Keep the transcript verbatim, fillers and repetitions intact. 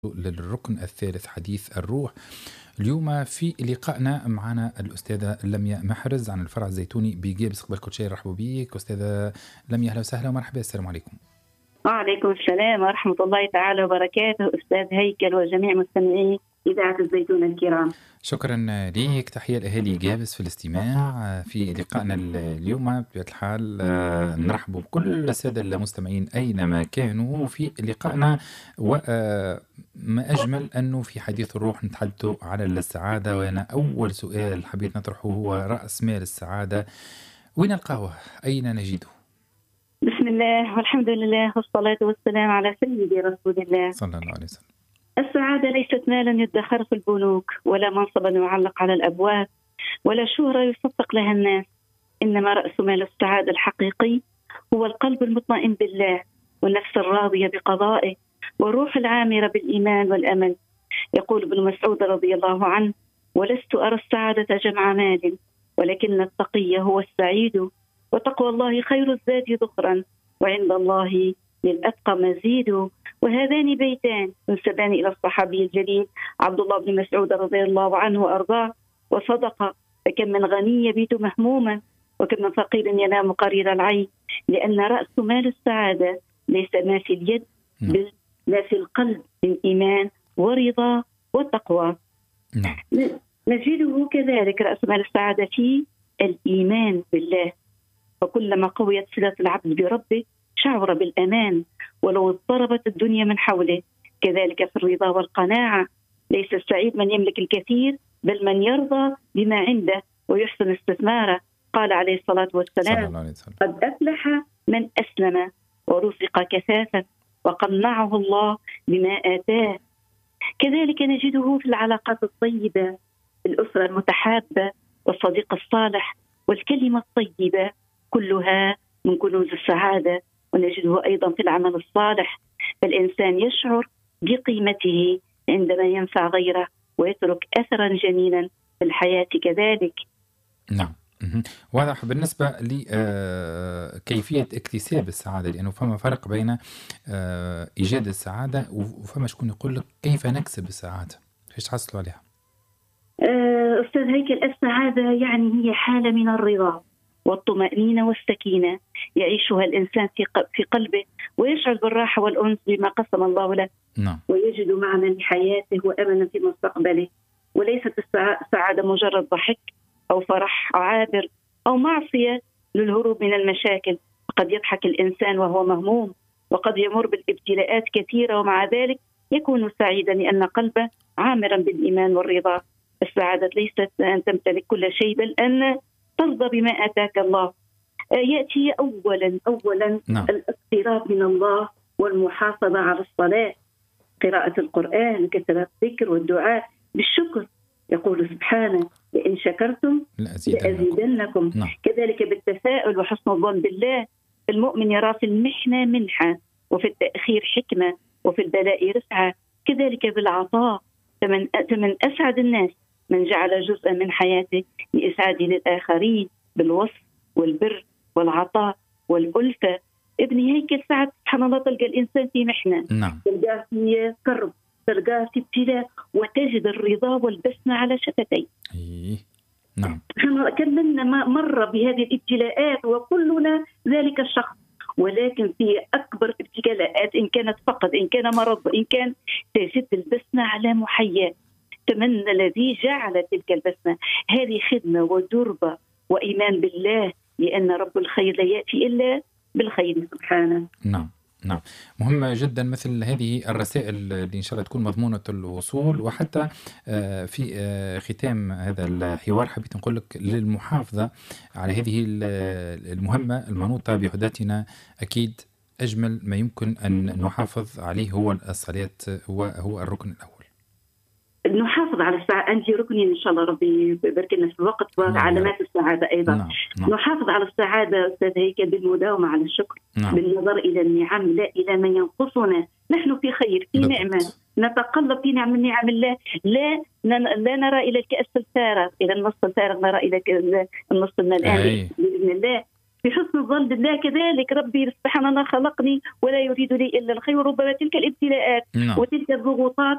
للركن الثالث حديث الروح. اليوم في لقائنا معنا الأستاذة لميا محرز عن الفرع الزيتوني بجيبس قبل كل شيء. رحبوا بيك أستاذة لميا، أهلا وسهلا ومرحبا. السلام عليكم. وعليكم السلام ورحمة الله تعالى وبركاته أستاذ هيكل وجميع مستمعي إذاعة الزيتون الكرام. شكرا ليك. تحية لأهالي جابس في الاستماع في لقائنا اليوم. بطبيعة الحال نرحب بكل السادة المستمعين أينما كانوا في لقائنا، وما أجمل أنه في حديث الروح نتحدث على السعادة. وأنا أول سؤال حبيت نطرحه هو رأس مال السعادة، وين نلقاه؟ أين نجده؟ بسم الله والحمد لله والصلاة والسلام على سيدي رسول الله صلى الله عليه وسلم. السعادة ليست مالا يدخر في البنوك، ولا منصبا يعلق على الأبواب، ولا شهرة يصفق لها الناس. إنما رأس مال السعادة الحقيقي هو القلب المطمئن بالله، والنفس الراضية بقضائه، والروح العامرة بالإيمان والأمل. يقول ابن مسعود رضي الله عنه: ولست أرى السعادة جمع مال، ولكن التقي هو السعيد، وتقوى الله خير الزاد ذخرا، وعند الله للأتقى مزيد. وهذان بيتان ينسبان إلى الصحابي الجليل عبد الله بن مسعود رضي الله عنه وأرضاه. وصدق: فكم من غني يبيت مهموما، وكم من فقير ينام قرير العين. لأن رأس مال السعادة ليس ما في اليد، بل لا في القلب من إيمان ورضا وتقوى. نجده كذلك رأس مال السعادة في الإيمان بالله، وكلما قويت صلة العبد بربه شعر بالأمان ولو اضطربت الدنيا من حوله. كذلك في الرضا والقناعة، ليس السعيد من يملك الكثير، بل من يرضى بما عنده ويحسن استثماره. قال عليه الصلاة والسلام: قد أفلح من أسلم ورزق كثافا وقنعه الله بما آتاه. كذلك نجده في العلاقات الطيبة، الأسرة المتحابة والصديق الصالح والكلمة الطيبة، كلها من كنوز السعادة. ونجده أيضا في العمل الصالح، فالإنسان يشعر بقيمته عندما ينفع غيره ويترك أثرا جميلا في الحياة كذلك. نعم، واضح. بالنسبة لكيفية اكتساب السعادة، لأنه فما فرق بين إيجاد السعادة وفما شكون يقول لك كيف نكسب السعادة، كيف تحصلوا عليها؟ أستاذ هيكل، السعادة يعني هي حالة من الرضا والطمأنينة والسكينة يعيشها الإنسان في قلبه، ويشعر بالراحة والأنس بما قسم الله له. نعم. ويجد معنى لحياته وأمنا في مستقبله. وليست السعادة مجرد ضحك أو فرح عابر أو معصية للهروب من المشاكل. قد يضحك الإنسان وهو مهموم، وقد يمر بالابتلاءات كثيرة، ومع ذلك يكون سعيدا لأن قلبه عامرا بالإيمان والرضا. السعادة ليست أن تمتلك كل شيء، بل أن ترضى بما آتاك الله. يأتي أولا أولا نعم. الاقتراب من الله والمحافظة على الصلاة، قراءة القرآن، كثرة الذكر والدعاء بالشكر. يقول سبحانه: لئن شكرتم لأزيدنكم. نعم. كذلك بالتفاؤل وحسن الظن بالله. المؤمن يرى في المحنة منحة، وفي التأخير حكمة، وفي البلاء رفعة. كذلك بالعطاء، فمن من أسعد الناس من جعل جزءا من حياته لإسعاد للآخرين بالوصف والبر والعطاء والألفة. ابني هيكل سعد سبحان الله، تلقى الإنسان في محنة، نعم. تلقاه في كرب، تلقاه في ابتلاء، وتجد الرضا والبسمة على شفتيه. إيه. نعم. كلنا مر بهذه الابتلاءات وكلنا ذلك الشخص، ولكن في أكبر ابتلاءات، إن كانت فقد، إن كان مرض، إن كان، تجد البسمة على محياه. من الذي جعل تلك البسمة؟ هذه خدمة ودربة وإيمان بالله، لأن رب الخير لا يأتي إلا بالخير سبحانه. نعم نعم، مهمة جدا مثل هذه الرسائل اللي إن شاء الله تكون مضمونة الوصول. وحتى في ختام هذا الحوار حبيت نقول لك للمحافظة على هذه المهمة المنوطة بهداتنا، أكيد أجمل ما يمكن أن نحافظ عليه هو الصلاة، هو هو الركن الأول. نحافظ على السعادة، عندي ركنين إن شاء الله ربي يبارك لنا في الوقت، وعلامات السعادة أيضا. نعم. نعم. نحافظ على السعادة أستاذ هيكل بالمداومة على الشكر. نعم. بالنظر إلى النعم لا إلى ما ينقصنا. نحن في خير، في بالضبط. نعمة، نتقلب في نعم من نعم الله. لا لا نرى إلى الكأس الفارغ، إلى النص الفارغ، نرى إلى النص الملآن بإذن الله. بحسن الظن بالله كذلك. ربي سبحانه الله خلقني ولا يريد لي إلا الخير، وربما تلك الابتلاءات نعم. وتلك الضغوطات